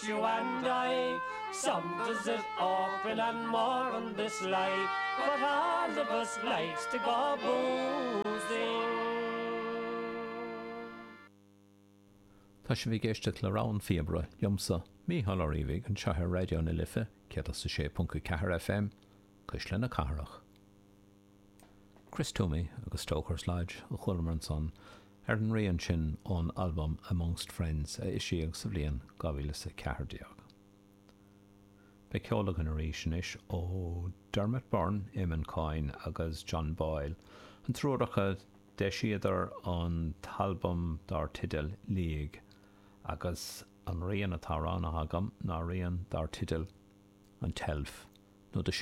you and I. Some does it open and more on this life, but all of us likes to go boozing. Tá sé bhí géiste le rán fíobre liomsa Mícheál Ó Rívig an Teathair Radio na Lifa 106.4 FM cais le na Cathrach. Chris Toomey agus Stoker Slide a chuilmar an son ar an rion sin ón album Amongst Friends a isíag sa bhliain 2014. Be ceola gan a ríis ó Dermot Byrne, Eamon Coyne agus John Boyle an trúracha de siadar an talbum dar tidal League agus an rion atá rán agam ná rion dar tidal an telf nó de